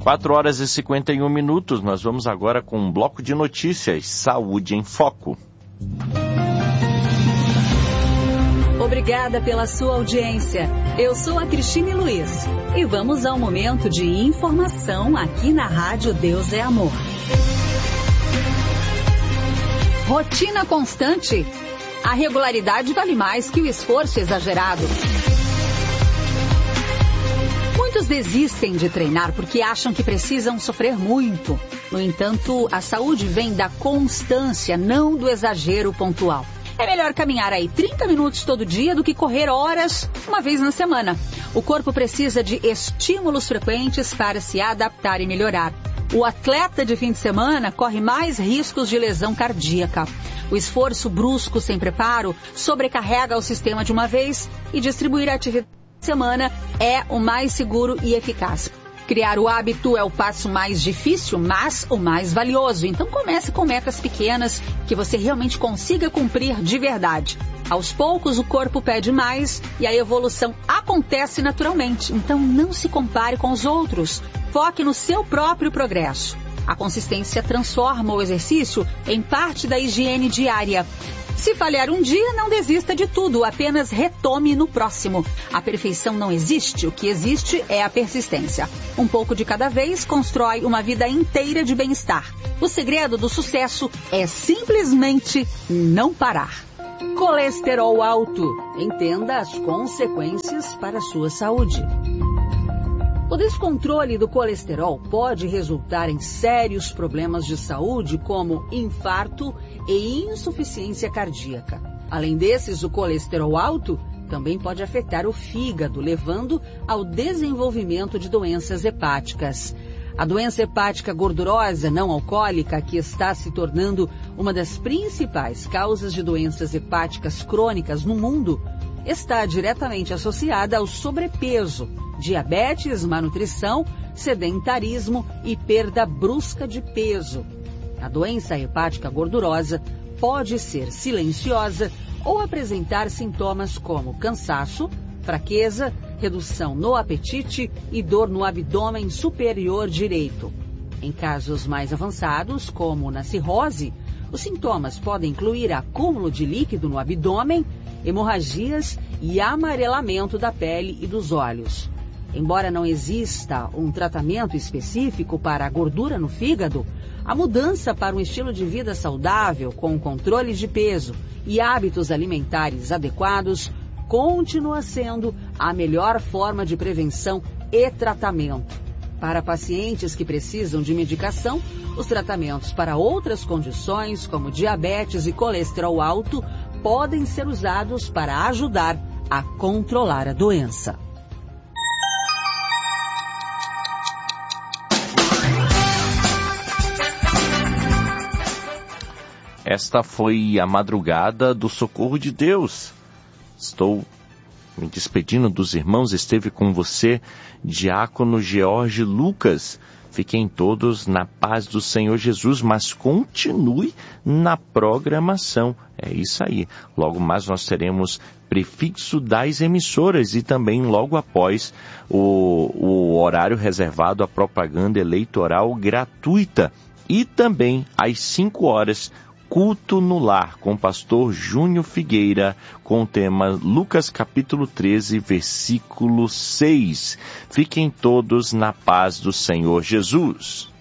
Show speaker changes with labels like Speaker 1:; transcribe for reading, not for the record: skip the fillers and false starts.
Speaker 1: 4h51, nós vamos agora com um bloco de notícias, Saúde em Foco.
Speaker 2: Obrigada pela sua audiência. Eu sou a Cristine Luiz e vamos ao momento de informação aqui na Rádio Deus é Amor. Rotina constante. A regularidade vale mais que o esforço exagerado. Muitos desistem de treinar porque acham que precisam sofrer muito. No entanto, a saúde vem da constância, não do exagero pontual. É melhor caminhar aí 30 minutos todo dia do que correr horas uma vez na semana. O corpo precisa de estímulos frequentes para se adaptar e melhorar. O atleta de fim de semana corre mais riscos de lesão cardíaca. O esforço brusco sem preparo sobrecarrega o sistema de uma vez e distribuir a atividade de semana é o mais seguro e eficaz. Criar o hábito é o passo mais difícil, mas o mais valioso. Então comece com metas pequenas que você realmente consiga cumprir de verdade. Aos poucos o corpo pede mais e a evolução acontece naturalmente. Então não se compare com os outros. Foque no seu próprio progresso. A consistência transforma o exercício em parte da higiene diária. Se falhar um dia, não desista de tudo, apenas retome no próximo. A perfeição não existe, o que existe é a persistência. Um pouco de cada vez constrói uma vida inteira de bem-estar. O segredo do sucesso é simplesmente não parar. Colesterol alto. Entenda as consequências para a sua saúde. O descontrole do colesterol pode resultar em sérios problemas de saúde, como infarto e insuficiência cardíaca. Além desses, o colesterol alto também pode afetar o fígado, levando ao desenvolvimento de doenças hepáticas. A doença hepática gordurosa não alcoólica, que está se tornando uma das principais causas de doenças hepáticas crônicas no mundo, está diretamente associada ao sobrepeso, diabetes, má nutrição, sedentarismo e perda brusca de peso. A doença hepática gordurosa pode ser silenciosa ou apresentar sintomas como cansaço, fraqueza, redução no apetite e dor no abdômen superior direito. Em casos mais avançados, como na cirrose, os sintomas podem incluir acúmulo de líquido no abdômen, hemorragias e amarelamento da pele e dos olhos. Embora não exista um tratamento específico para a gordura no fígado, a mudança para um estilo de vida saudável, com controle de peso e hábitos alimentares adequados, continua sendo a melhor forma de prevenção e tratamento. Para pacientes que precisam de medicação, os tratamentos para outras condições, como diabetes e colesterol alto, podem ser usados para ajudar a controlar a doença.
Speaker 1: Esta foi a madrugada do Socorro de Deus. Estou me despedindo dos irmãos. Esteve com você, Diácono George Lucas. Fiquem todos na paz do Senhor Jesus, mas continue na programação. É isso aí. Logo mais nós teremos prefixo das emissoras e também logo após o horário reservado à propaganda eleitoral gratuita. E também às 5 horas, Culto no Lar, com o pastor Júnior Figueira, com o tema Lucas capítulo 13, versículo 6. Fiquem todos na paz do Senhor Jesus.